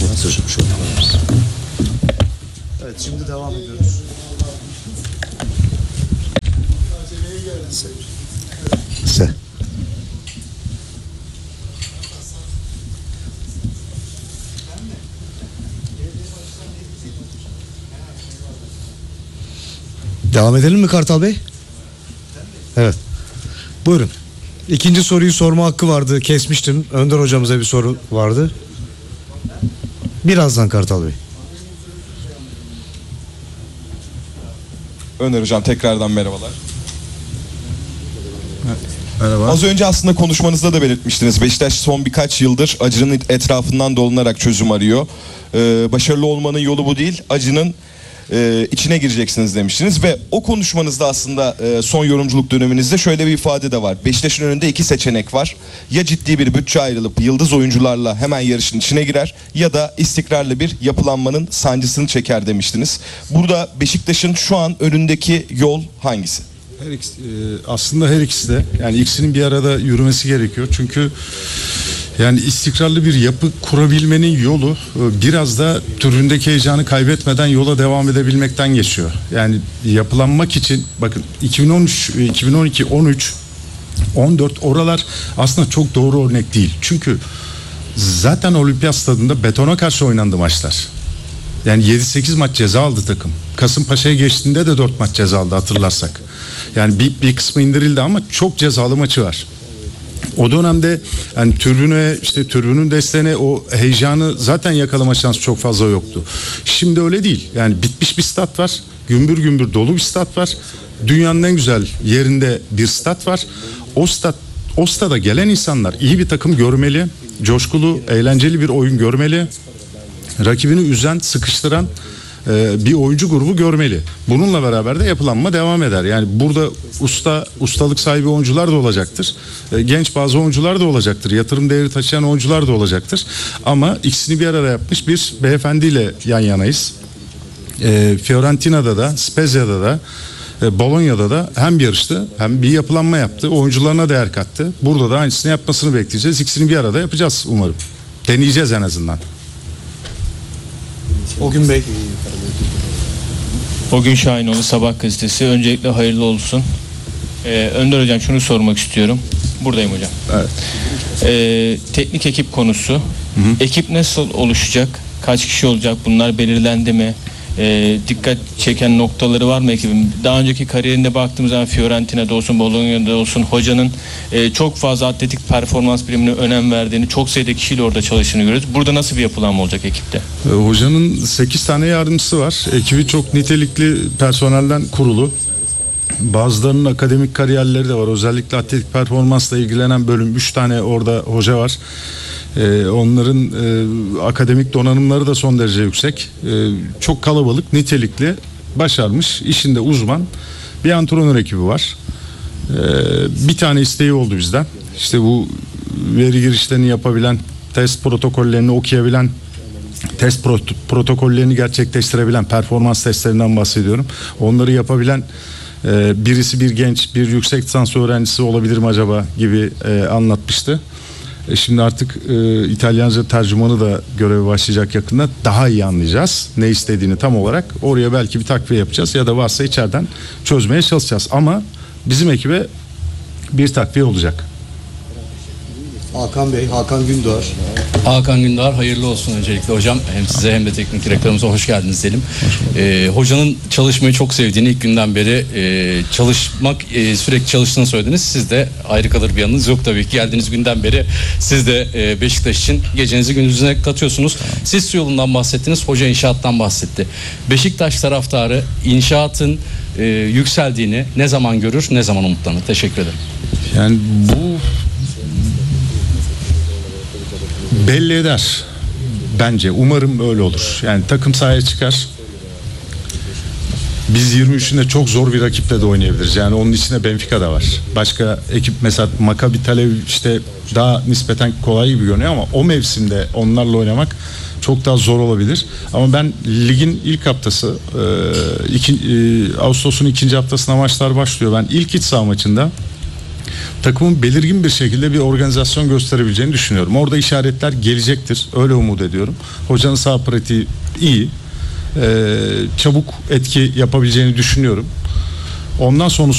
olacaktır. Evet, şimdi devam ediyoruz. Se. Devam edelim mi Kartal Bey? Evet. Buyurun. İkinci soruyu sorma hakkı vardı. Kesmiştim. Önder hocamıza bir soru vardı. Birazdan Kartal Bey. Önder hocam tekrardan merhabalar. Merhaba. Az önce aslında konuşmanızda da belirtmiştiniz. Beşiktaş son birkaç yıldır acının etrafından dolanarak çözüm arıyor. Başarılı olmanın yolu bu değil. Acının içine gireceksiniz demiştiniz ve o konuşmanızda aslında son yorumculuk döneminizde şöyle bir ifade de var. Beşiktaş'ın önünde iki seçenek var. Ya ciddi bir bütçe ayrılıp yıldız oyuncularla hemen yarışın içine girer ya da istikrarlı bir yapılanmanın sancısını çeker demiştiniz. Burada Beşiktaş'ın şu an önündeki yol hangisi? Aslında her ikisi de, yani ikisinin bir arada yürümesi gerekiyor. Çünkü yani istikrarlı bir yapı kurabilmenin yolu biraz da türündeki heyecanı kaybetmeden yola devam edebilmekten geçiyor. Yani yapılanmak için bakın 2013, 2012, 13, 14 oralar aslında çok doğru örnek değil. Çünkü zaten Olimpiyat Stadında betona karşı oynandı maçlar. Yani 7-8 maç ceza aldı takım. Kasımpaşa'ya geçtiğinde de 4 maç ceza aldı hatırlarsak. Yani bir kısmı indirildi ama çok cezalı maçı var. O dönemde yani tribünün desteğine o heyecanı zaten yakalama şansı çok fazla yoktu. Şimdi öyle değil. Yani bitmiş bir stat var. Gümbür gümbür dolu bir stat var. Dünyanın en güzel yerinde bir stat var. O stada gelen insanlar iyi bir takım görmeli. Coşkulu, eğlenceli bir oyun görmeli. Rakibini üzen, sıkıştıran bir oyuncu grubu görmeli. Bununla beraber de yapılanma devam eder. Yani burada ustalık sahibi oyuncular da olacaktır. Genç bazı oyuncular da olacaktır. Yatırım değeri taşıyan oyuncular da olacaktır. Ama ikisini bir arada yapmış bir beyefendiyle yan yanayız. Fiorentina'da da, Spezia'da da, Bologna'da da hem yarıştı hem bir yapılanma yaptı. Oyuncularına değer kattı. Burada da aynısını yapmasını bekleyeceğiz. İkisini bir arada yapacağız umarım. Deneyeceğiz en azından. O gün Bey. O gün Şahinoğlu Sabah gazetesi. Öncelikle hayırlı olsun. Önder hocam şunu sormak istiyorum. Buradayım hocam. Evet. Teknik ekip konusu. Ekip nasıl oluşacak? Kaç kişi olacak? Bunlar belirlendi mi? Dikkat çeken noktaları var mı ekibin? Daha önceki kariyerinde baktığımız zaman Fiorentina'da olsun, Bologna'da olsun hocanın çok fazla atletik performans birimine önem verdiğini, çok sayıda kişiyle orada çalıştığını görüyoruz. Burada nasıl bir yapılanma olacak ekipte? Hocanın 8 tane yardımcısı var. Ekibi çok nitelikli personelden kurulu. Bazılarının akademik kariyerleri de var. Özellikle atletik performansla ilgilenen bölüm 3 tane orada hoca var. Onların akademik donanımları da son derece yüksek. Çok kalabalık, nitelikli, başarmış, işinde uzman bir antrenör ekibi var. Bir tane isteği oldu bizden. İşte bu veri girişlerini yapabilen, test protokollerini okuyabilen, test protokollerini gerçekleştirebilen, performans testlerinden bahsediyorum. Onları yapabilen birisi, bir genç, bir yüksek lisans öğrencisi olabilir mi acaba gibi anlatmıştı. Şimdi artık İtalyanca tercümanı da göreve başlayacak yakında. Daha iyi anlayacağız ne istediğini tam olarak. Oraya belki bir takviye yapacağız ya da varsa içeriden çözmeye çalışacağız. Ama bizim ekibe bir takviye olacak. Hakan Bey, Hakan Gündoğar. Hakan Gündoğar, hayırlı olsun öncelikle hocam. Hem size hem de teknik direktörümüze hoş geldiniz diyelim. Hocanın çalışmayı çok sevdiğini ilk günden beri sürekli çalıştığını söylediniz. Siz de ayrı kalır bir yanınız yok tabii ki. Geldiğiniz günden beri siz de Beşiktaş için gecenizi gündüzüne katıyorsunuz. Siz su yolundan bahsettiniz, hoca inşaattan bahsetti. Beşiktaş taraftarı inşaatın yükseldiğini ne zaman görür, ne zaman umutlanır? Teşekkür ederim. Yani bu belli eder bence. Umarım öyle olur. Yani takım sahaya çıkar. Biz 23'ünde çok zor bir rakiple de oynayabiliriz. Yani onun içinde Benfica da var. Başka ekip mesela Maccabi Tel Aviv işte daha nispeten kolay gibi görünüyor ama o mevsimde onlarla oynamak çok daha zor olabilir. Ama ben ligin ilk haftası Ağustos'un ikinci haftasına maçlar başlıyor. Ben ilk iç saha maçında takımın belirgin bir şekilde bir organizasyon gösterebileceğini düşünüyorum. Orada işaretler gelecektir. Öyle umut ediyorum. Hocanın saha pratiği iyi. Çabuk etki yapabileceğini düşünüyorum. Ondan sonra